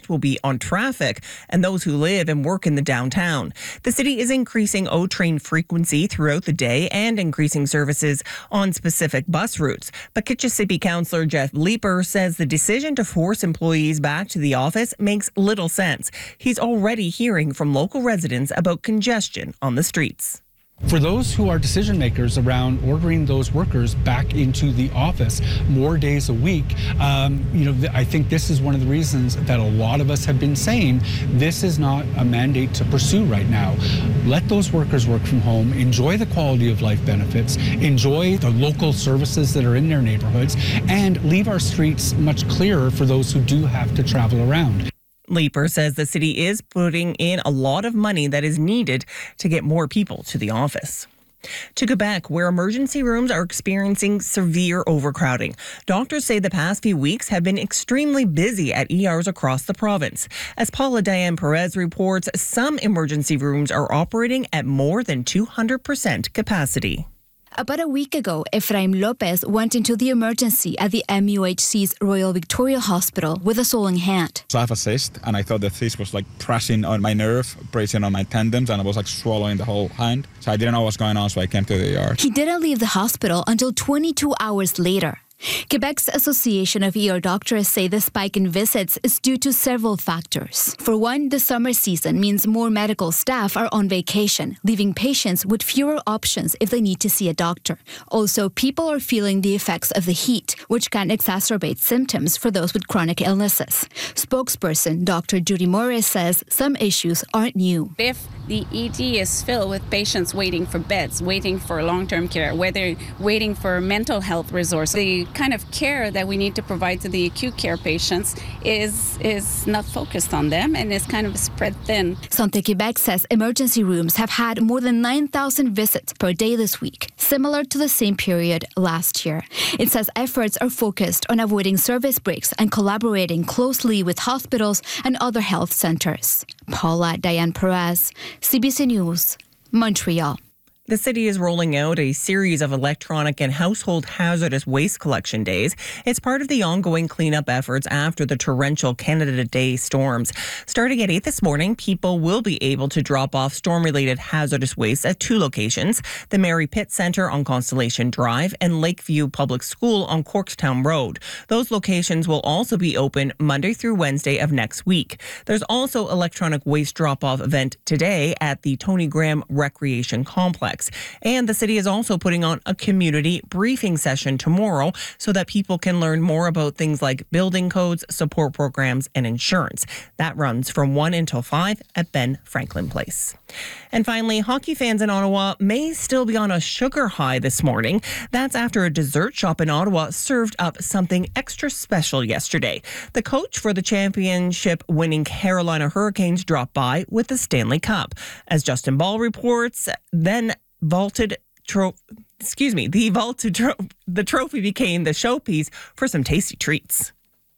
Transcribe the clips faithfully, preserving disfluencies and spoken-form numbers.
effect will be on traffic and those who live and work in the downtown. The city is increasing O train frequency throughout the day and increasing services on specific bus routes. But Kitchissippi City Councillor Jeff Leeper says the decision to force employees back to the office makes little sense. He's already hearing from local residents about congestion on the streets. For those who are decision makers around ordering those workers back into the office more days a week, um, you know, I think this is one of the reasons that a lot of us have been saying this is not a mandate to pursue right now. Let those workers work from home, enjoy the quality of life benefits, enjoy the local services that are in their neighborhoods, and leave our streets much clearer for those who do have to travel around. Leeper says the city is putting in a lot of money that is needed to get more people to the office. To Quebec, where emergency rooms are experiencing severe overcrowding. Doctors say the past few weeks have been extremely busy at E Rs across the province. As Paula Diane Perez reports, some emergency rooms are operating at more than two hundred percent capacity. About a week ago, Efraim Lopez went into the emergency at the M U H C's Royal Victoria Hospital with a swollen hand. So I have a cyst, and I thought the cyst was like pressing on my nerve, pressing on my tendons, and it was like swallowing the whole hand. So I didn't know what was going on, so I came to the E R. He didn't leave the hospital until twenty-two hours later. Quebec's Association of E R Doctors say the spike in visits is due to several factors. For one, the summer season means more medical staff are on vacation, leaving patients with fewer options if they need to see a doctor. Also, people are feeling the effects of the heat, which can exacerbate symptoms for those with chronic illnesses. Spokesperson Doctor Judy Morris says some issues aren't new. If the E D is filled with patients waiting for beds, waiting for long-term care, whether waiting for mental health resources, the kind of care that we need to provide to the acute care patients is is not focused on them and is kind of spread thin. Santé Québec says emergency rooms have had more than nine thousand visits per day this week, similar to the same period last year. It says efforts are focused on avoiding service breaks and collaborating closely with hospitals and other health centers. Paula Diane Perez, C B C News, Montreal. The city is rolling out a series of electronic and household hazardous waste collection days. It's part of the ongoing cleanup efforts after the torrential Canada Day storms. Starting at eight this morning, people will be able to drop off storm-related hazardous waste at two locations, the Mary Pitt Centre on Constellation Drive and Lakeview Public School on Corkstown Road. Those locations will also be open Monday through Wednesday of next week. There's also electronic waste drop-off event today at the Tony Graham Recreation Complex. And the city is also putting on a community briefing session tomorrow so that people can learn more about things like building codes, support programs, and insurance. That runs from one until five at Ben Franklin Place. And finally, hockey fans in Ottawa may still be on a sugar high this morning. That's after a dessert shop in Ottawa served up something extra special yesterday. The coach for the championship-winning Carolina Hurricanes dropped by with the Stanley Cup. As Justin Ball reports, then vaulted tro- excuse me, the vaulted tro- the trophy became the showpiece for some tasty treats.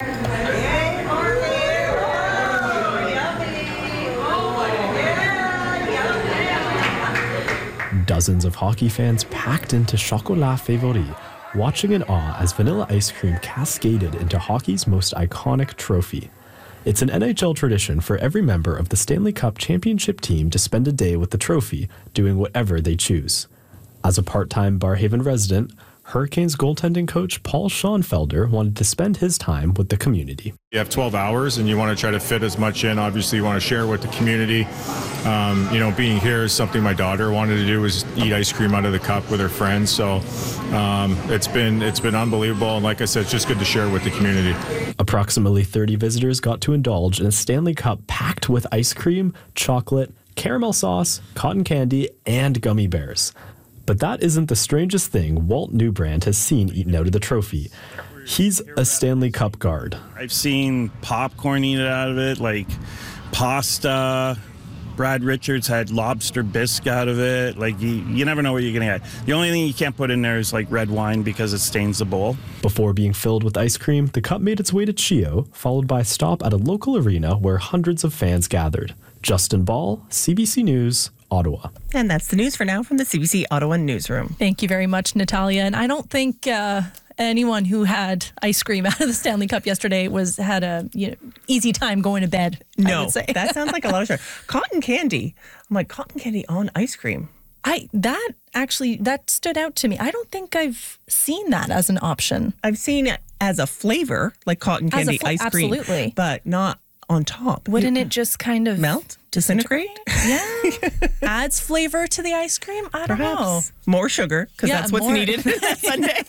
Dozens of hockey fans packed into Chocolat Favori, watching in awe as vanilla ice cream cascaded into hockey's most iconic trophy. It's an N H L tradition for every member of the Stanley Cup championship team to spend a day with the trophy, doing whatever they choose. As a part-time Barrhaven resident, Hurricanes goaltending coach Paul Schoenfelder wanted to spend his time with the community. You have twelve hours and you want to try to fit as much in. Obviously, you want to share with the community. Um, you know, being here is something my daughter wanted to do, was eat ice cream out of the cup with her friends. So um, it's been it's been unbelievable. And like I said, it's just good to share with the community. Approximately thirty visitors got to indulge in a Stanley Cup packed with ice cream, chocolate, caramel sauce, cotton candy, and gummy bears. But that isn't the strangest thing Walt Newbrand has seen eaten out of the trophy. He's a Stanley Cup guard. I've seen popcorn eaten out of it, like pasta. Brad Richards had lobster bisque out of it. Like, you, you never know what you're going to get. The only thing you can't put in there is like red wine because it stains the bowl. Before being filled with ice cream, the cup made its way to Chio, followed by a stop at a local arena where hundreds of fans gathered. Justin Ball, C B C News, Ottawa. And that's the news for now from the C B C Ottawa Newsroom. Thank you very much, Natalia. And I don't think uh, anyone who had ice cream out of the Stanley Cup yesterday was had a you know, easy time going to bed. I No, would say. that sounds like a lot of sugar. Cotton candy. I'm like, cotton candy on ice cream. I that actually that stood out to me. I don't think I've seen that as an option. I've seen it as a flavor, like cotton As a candy fla- ice cream, absolutely. but not on top. Wouldn't it just kind of melt, disintegrate? Yeah, adds flavor to the ice cream. I don't know. Perhaps more sugar because Yeah, that's what's more- needed that Sunday.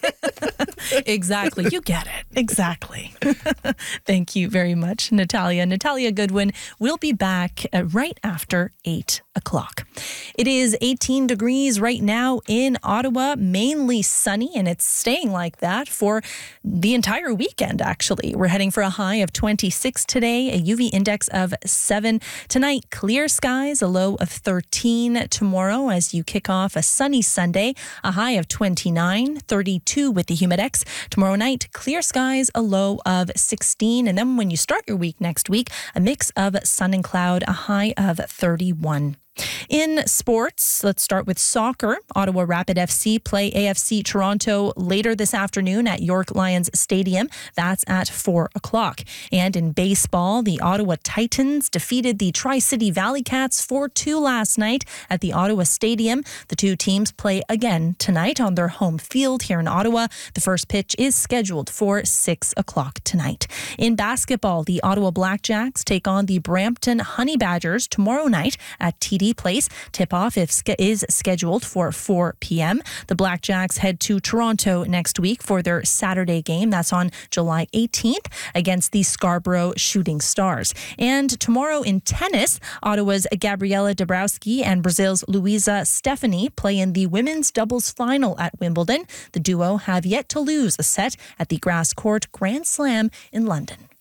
Exactly. You get it. Exactly. Thank you very much, Natalia. Natalia Goodwin will be back uh, right after eight o'clock. It is eighteen degrees right now in Ottawa, mainly sunny, and it's staying like that for the entire weekend, actually. We're heading for a high of twenty-six today, a U V index of seven. Tonight, clear skies, a low of thirteen. Tomorrow, as you kick off a sunny Sunday, a high of twenty-nine, thirty-two with the Humidex. Tomorrow night, clear skies, a low of sixteen. And then when you start your week next week, a mix of sun and cloud, a high of thirty-one. In sports, let's start with soccer. Ottawa Rapid F C play A F C Toronto later this afternoon at York Lions Stadium. That's at four o'clock. And in baseball, the Ottawa Titans defeated the Tri-City Valley Cats four two last night at the Ottawa Stadium. The two teams play again tonight on their home field here in Ottawa. The first pitch is scheduled for six o'clock tonight. In basketball, the Ottawa Blackjacks take on the Brampton Honey Badgers tomorrow night at T D Place. Tip-off is scheduled for four p.m. The Blackjacks head to Toronto next week for their Saturday game. That's on July eighteenth against the Scarborough Shooting Stars. And tomorrow in tennis, Ottawa's Gabriela Dabrowski and Brazil's Luisa Stefani play in the women's doubles final at Wimbledon. The duo have yet to lose a set at the Grass Court Grand Slam in London.